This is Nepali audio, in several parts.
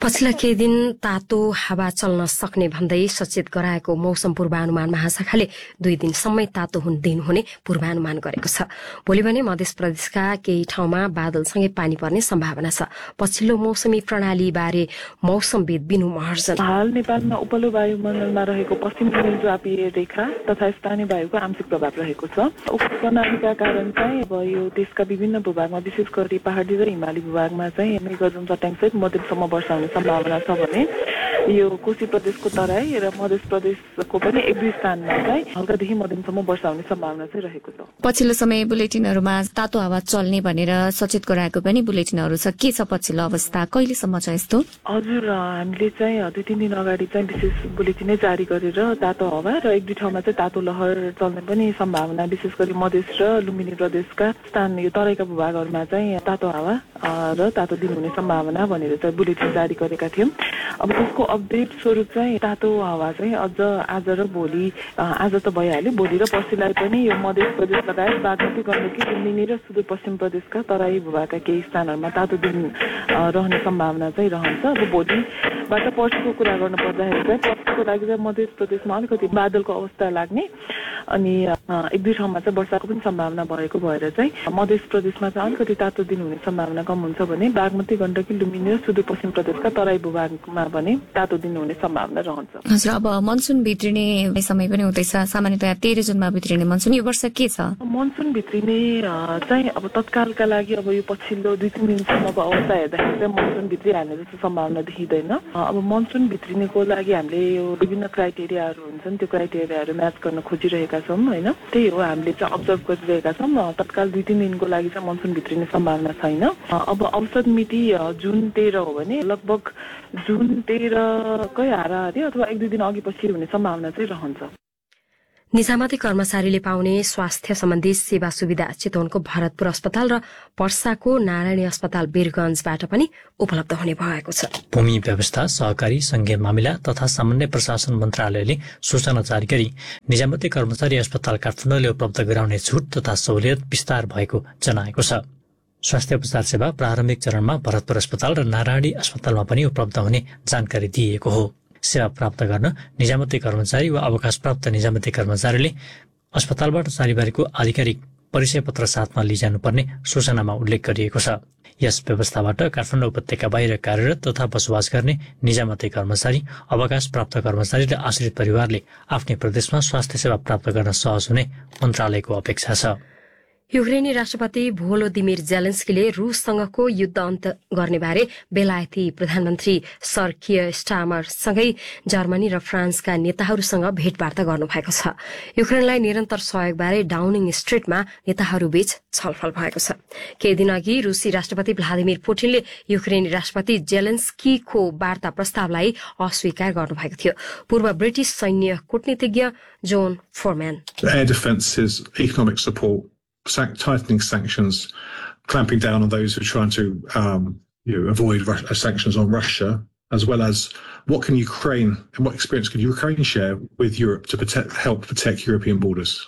पछिल्ला केही दिन तातो हावा चल्न सक्ने भन्दै सचेत गराएको मौसम पूर्वानुमान महाशाखाले 2 दिनसम्मै तातो दिन हुने पूर्वानुमान गरेको छ। भोलि भने मध्य प्रदेशका केही ठाउँमा बादलसँगै पानी पर्ने सम्भावना छ। पछिल्लो मौसमी प्रणाली बारे मौसमविद बिनु महर्जन। हाल नेपालमा उपल्लो वायुमण्डलमा रहेको पश्चिमी ज्वापीय रेखा तथा स्थानीय वायुको आंशिक प्रभाव रहेको छ। उक्त प्रणालीका कारण चाहिँ अब यो देशका विभिन्न भूभागमा विशेष गरी पहाडी र हिमाली भूभागमा चाहिँ मेघगर्जन चट्याङसहित मध्यमसम्म वर्षा हुने सम्भावना छ भने यो कोशी प्रदेशको तराई र मध्य प्रदेशको पनि 1-2 स्थानमा चाहिँ हल्कादेखि मध्यमसम्म वर्षा हुने सम्भावना चाहिँ रहेको छ। पछिल्लो समय बुलेटिनहरूमा तातो हावा चल्ने भनेर सचेत गराएको पनि बुलेटिनहरू छ। के छ पछिल्लो अवस्था, कहिलेसम्म छ यस्तो? हजुर, हामीले चाहिँ 2-3 दिन अगाडि चाहिँ विशेष बुलेटिनै जारी गरेर तातो हावा र 1-2 ठाउँमा चाहिँ तातो लहर चल्ने पनि सम्भावना, विशेष गरी मधेस र लुम्बिनी प्रदेशका स्थान यो तराईका भूभागहरूमा चाहिँ तातो हावा र तातो दिन हुने सम्भावना भनेर चाहिँ बुलेटिन जारी गरेका थियौं। अब त्यसको अपडेट स्वरूप चाहिँ तातो हावा चाहिँ अझ आज र भोलि, आज त भइहाल्यो, भोलि र पर्सिलाई पनि यो मध्य प्रदेश लगायत बागमती, गण्डकी, लुम्बिनी र सुदूरपश्चिम प्रदेशका तराई भूभागका केही स्थानहरूमा तातो दिन रहने सम्भावना चाहिँ रहन्छ। अब भोलिबाट पर्सिको कुरा गर्नु पर्दाखेरि चाहिँ पर्सिको लागि चाहिँ मध्य प्रदेशमा अलिकति बादलको अवस्था लाग्ने अनि 1-2 ठाउँमा चाहिँ वर्षाको पनि सम्भावना भएको भएर चाहिँ मध्य प्रदेशमा चाहिँ अलिकति तातो दिन हुने सम्भावना कम हुन्छ भने बागमती, गण्डकी, लुम्बिनी र सुदूरपश्चिम प्रदेशका तराई भूभागमा भने तातो दिन हुने सम्भावना रहन्छ। हजुर, अब मनसुन भित्रिने समय पनि हुँदैछ। सामान्यतया 13 जुनमा भित्रिने मनसुन, यो वर्ष के छ? मनसुन भित्रिने चाहिँ अब तत्कालका लागि अब यो पछिल्लो 2-3 दिनसम्मको अवस्था हेर्दाखेरि चाहिँ मनसुन भित्रिहाल्ने जस्तो सम्भावना देखिँदैन। अब मनसुन भित्रिनेको लागि हामीले यो विभिन्न क्राइटेरियाहरू हुन्छन्, त्यो क्राइटेरियाहरू म्याच गर्न खोजिरहेका छौँ होइन। त्यही हो, हामीले चाहिँ अब्जर्भ गरिरहेका छौँ। तत्काल 2-3 दिनको लागि चाहिँ मनसुन भित्रिने सम्भावना छैन। अब औसत मिति जुन 13 हो भने लगभग जुन 13 कै हाराहारी अथवा 1-2 दिन अघि पछि हुने सम्भावना चाहिँ रहन्छ। निजामती कर्मचारीले पाउने स्वास्थ्य सम्बन्धी सेवा सुविधा चितवनको भरतपुर अस्पताल र पर्साको नारायणी अस्पताल वीरगंजबाट पनि उपलब्ध हुने भएको छ। भूमि व्यवस्था, सहकारी, संघीय मामिला तथा सामान्य प्रशासन मन्त्रालयले सूचना जारी गरी निजामती कर्मचारी अस्पताल काठमाडौँले उपलब्ध गराउने छुट तथा सहुलियत विस्तार भएको जनाएको छ। स्वास्थ्य उपचार सेवा प्रारम्भिक चरणमा भरतपुर अस्पताल र नारायणी अस्पतालमा पनि उपलब्ध हुने जानकारी दिइएको हो। सेवा प्राप्त गर्न निजामती कर्मचारी वा अवकाशप्राप्त निजामती कर्मचारीले अस्पतालबाट जारी गरेको आधिकारिक परिचय पत्र साथमा लिइजानुपर्ने सूचनामा उल्लेख गरिएको छ। यस व्यवस्थाबाट काठमाडौँ उपत्यका बाहिर कार्यरत तथा बसोबास गर्ने निजामती कर्मचारी, अवकाशप्राप्त कर्मचारी र आश्रित परिवारले आफ्नै प्रदेशमा स्वास्थ्य सेवा प्राप्त गर्न सहज हुने मन्त्रालयको अपेक्षा छ। युक्रेनी राष्ट्रपति भोलोदिमिर जेलेन्स्कीले रूससँगको युद्ध अन्त गर्ने बारे बेलायती प्रधानमन्त्री सर कियर स्टामरसँगै जर्मनी र फ्रान्सका नेताहरूसँग भेटवार्ता गर्नुभएको छ। युक्रेनलाई निरन्तर सहयोगबारे डाउनिङ स्ट्रिटमा नेताहरूबीच छलफल भएको छ। केही दिन अघि रूसी राष्ट्रपति भ्लादिमिर पुटिनले युक्रेनी राष्ट्रपति जेलेन्स्कीको वार्ता प्रस्तावलाई अस्वीकार गर्नुभएको थियो। पूर्व ब्रिटिश सैन्य कूटनीतिज्ञ John फोरम्यान, Air defence's economic support, tightening sanctions, clamping down on those who are trying to avoid sanctions on Russia, as well as what can Ukraine and what experience can Ukraine share with Europe to help protect European borders.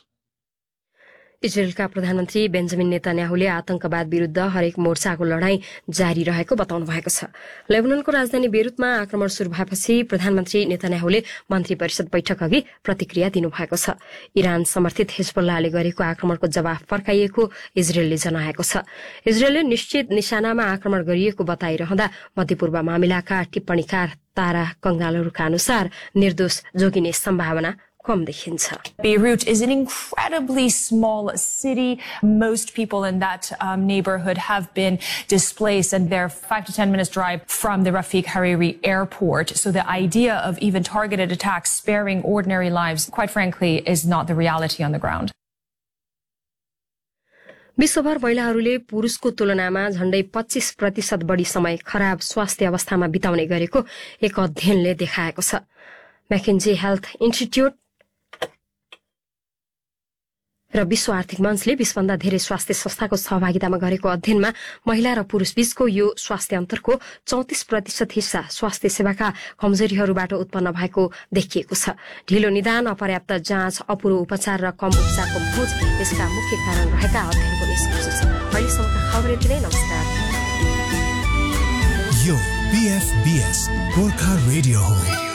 इजरायलका प्रधानमन्त्री बेन्जामिन नेतान्याहुले आतंकवाद विरूद्ध हरेक मोर्चाको लड़ाई जारी रहेको बताउनु भएको छ। लेबननको राजधानी बेरुतमा आक्रमण शुरू भएपछि प्रधानमन्त्री नेतान्याहुले मन्त्री परिषद बैठक अघि प्रतिक्रिया दिनुभएको छ। इरान समर्थित हिजबुल्लाहले गरेको आक्रमणको जवाफ फर्काइएको इजरायलले जनाएको छ। इजरायलले निश्चित निशानामा आक्रमण गरिएको बताइरहँदा मध्यपूर्व मामिलाका टिप्पणीकार तारा कंगालहरूका अनुसार निर्दोष जोगिने सम्भावना कम देखिन्छ। Beirut is an incredibly small city. Most people in that neighborhood have been displaced and they're 5 to 10 minutes drive from the Rafiq Hariri airport. So the idea of even targeted attacks sparing ordinary lives, quite frankly, is not the reality on the ground. विश्वभर महिलाहरूले पुरुषको तुलनामा झण्डै 25% बढी समय खराब स्वास्थ्य अवस्थामा बिताउने गरेको एक अध्ययनले देखाएको छ। मैकेन्जी हेल्थ इन्स्टिट्यूट र विश्व आर्थिक मञ्चले 20 भन्दा धेरै स्वास्थ्य संस्थाको सहभागितामा गरेको अध्ययनमा महिला र पुरुष बीचको यो स्वास्थ्य अन्तरको 34% हिस्सा स्वास्थ्य सेवाका कमजोरीहरूबाट उत्पन्न भएको देखिएको छ। ढिलो निदान, अपर्याप्त जाँच, अपुरो उपचार र कम उपचारको खोज यसका मुख्य कारण रहेका अध्ययनको निष्कर्ष छ। अहिलेसम्मका खबर यति नै। नमस्कार। यो PFBS गोर्खा रेडियो हो।